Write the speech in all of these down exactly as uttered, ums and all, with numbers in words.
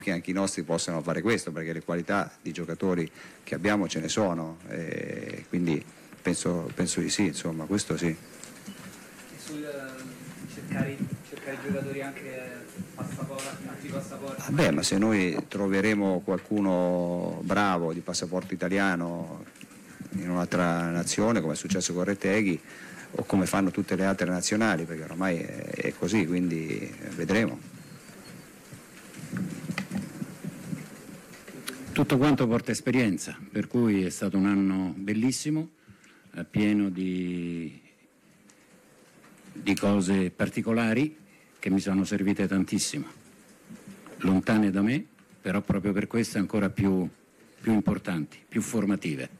che anche i nostri possano fare questo, perché le qualità di giocatori che abbiamo ce ne sono, e quindi penso, penso di sì, insomma, questo sì. Sul cercare, cercare i giocatori anche passaporti, antipassaporti. Vabbè, ma se noi troveremo qualcuno bravo di passaporto italiano in un'altra nazione, come è successo con Retegui, o come fanno tutte le altre nazionali, perché ormai è così, quindi vedremo. Tutto quanto porta esperienza, per cui è stato un anno bellissimo, pieno di, di cose particolari che mi sono servite tantissimo, lontane da me, però proprio per questo ancora più, più importanti, più formative.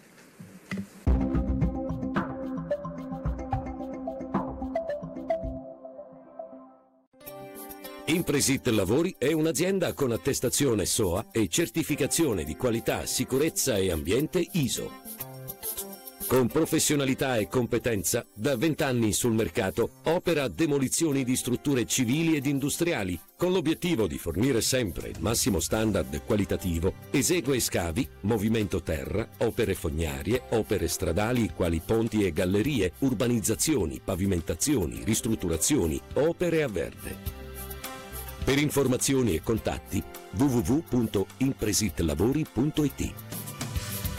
Impresit Lavori è un'azienda con attestazione S O A e certificazione di qualità, sicurezza e ambiente I S O. Con professionalità e competenza, da vent'anni sul mercato, opera demolizioni di strutture civili ed industriali, con l'obiettivo di fornire sempre il massimo standard qualitativo, esegue scavi, movimento terra, opere fognarie, opere stradali quali ponti e gallerie, urbanizzazioni, pavimentazioni, ristrutturazioni, opere a verde. Per informazioni e contatti w w w punto impresitlavori punto i t.